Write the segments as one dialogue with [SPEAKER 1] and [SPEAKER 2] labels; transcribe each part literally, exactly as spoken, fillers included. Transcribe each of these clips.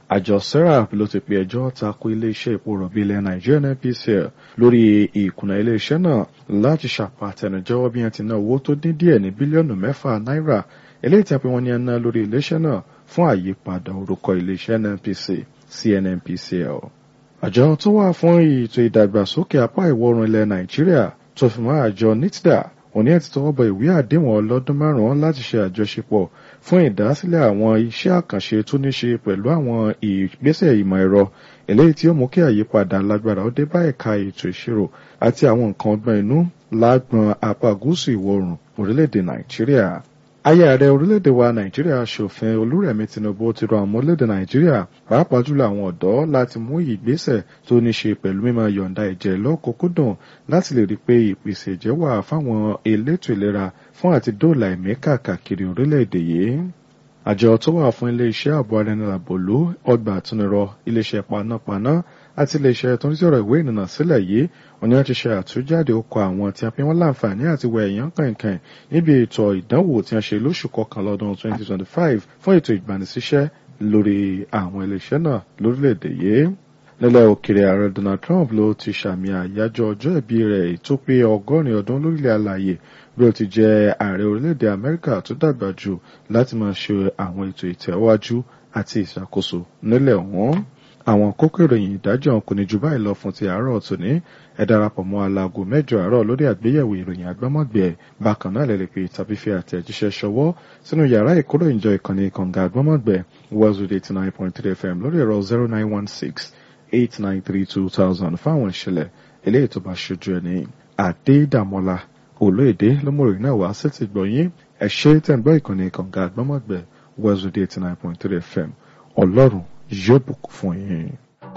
[SPEAKER 1] Àjọ serap ló ti pe ẹjọ́ tako iléeṣẹ́ epo rọ̀bì ilẹ̀ Nàìjíríà N N P C L lórí ìkùnà iléeṣẹ́ náà láti ṣàpàtẹnujẹ́wọ́ bí wọ́n ti ná owó tó dín díẹ̀ ní bílíọ̀nù mẹ́fà náírà eléyìí tí a pè wọ́n ní ẹná lórí iléeṣẹ́ náà fún àyípadà orúkọ iléeṣẹ́ N N P C sí N N P C L. Àjọ tó wà fún ètò ìdàgbàsókè apá ìwọ̀ oòrùn ilẹ̀ Nàìjíríà tó fi mọ́ àjọ NITDA òní ẹ̀ ti tọwọ́ bọ ìwé àdéhùn ọlọ́dún márùn-ún láti ṣe àjọṣepọ̀ fún ìdásílẹ̀ àwọn iṣẹ́ àkànṣe tó ní ṣe pẹ̀lú àwọn ìgbésẹ̀ ìmọ̀ ẹ̀rọ eléyìí tí ó mú kí àyípadà lágbára ó dé bá ẹ̀ka ètò ìṣirò àti àwọn nǹkan ọgbọ́n inú lágbọn apá gúúsù ìwọ̀ oòrùn orílẹ̀-èdè Nàìjíríà. Aya ààrẹ orílẹ̀-èdè wa Nàìjíríà Ṣòfin Olúrẹ̀mí Tinubu ti rọ àwọn ọmọ orílẹ̀-èdè Nàìjíríà pàápàá jùlọ àwọn ọ̀dọ́ láti mú ìgbésẹ̀ tó ní ṣe pẹ̀lú mímọ yọ̀ǹda ẹ̀jẹ̀ lọ́kùnkúndùn láti lè rí i pé ìpèsè ẹ̀jẹ̀ wà fáwọn elétò ìlera fún àti dóòlà ẹ̀mí káàkiri orílẹ̀-èdè yìí. Àjọ tó wà fún iléeṣẹ́ ààbò arẹnilàbòlú ọgbà àtúnirọ iléeṣẹ́ panápaná àti iléeṣẹ́ tó ń sọ̀rọ̀ ìwé ìrìnnà sílẹ̀ yìí òní wọ́n ti ṣe àtújáde ọkọ̀ àwọn tí a pín wọ́n láǹfààní àti wẹ̀ èèyàn kànkàn níbi ètò ìdánwò tí a ṣe lóṣù kọkànlá ọdún twenty twenty-five fún ètò ìgbanisíṣẹ́ lórí àwọn iléeṣẹ́ náà lórílẹ̀‐èdè yìí. Nílẹ̀ òkèèrè ààrẹ Donald Trump ló ti ṣàmì àyájọ́ ọjọ́ ìbí rẹ̀ tó pé ọgọ́rin ọdún lórílẹ̀ alààyè bí ó ti jẹ́ ààrẹ orílẹ̀-èdè Amẹ́ríkà tó dàgbà jù láti máa ṣe àwọn ètò ìtẹ̀wájú àti ìṣàkóso nílẹ̀ wọn. Àwọn kókó ìròyìn ìdájọ́ kò ní ju báyìí lọ fún ti àárọ̀ tòní. Ẹ darapọ̀ mọ́ alago mẹ́jọ àárọ̀ lórí àgbéyẹ̀wò ìròyìn àgbọ́mọ̀gbẹ̀. Bákan náà lè lè pè tàbí fi àtẹ̀jíṣẹ́ ṣọwọ́ sínú yàrá ìkóròyìnjọ ìkànnì kànga àgbọ́mọ̀gbẹ̀ Wellswood eighty nine point three F M lórí ẹ̀rọ zero nine one six eight nine three two thousand fáwọn ìṣẹ̀lẹ̀ eléyìí tó bá ṣojú ẹni. Adédàmọ́lá Olóyèdè lọ́mọ̀ròyìn náà wá sí ti gbọ̀nyìn. Ẹ ṣé tẹ́ ń gbọ́ ìkànnì kànga àgbọ́mọ̀gbẹ̀ Wellswood eighty nine point three F M. Ọlọ́run yóò bùkún fún yín.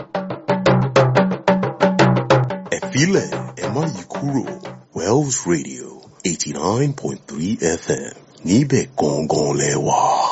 [SPEAKER 2] Ẹ filẹ̀ ẹ má yí kúrò Wells Radio eighty nine point three F M níbẹ̀ gangan lẹ wà.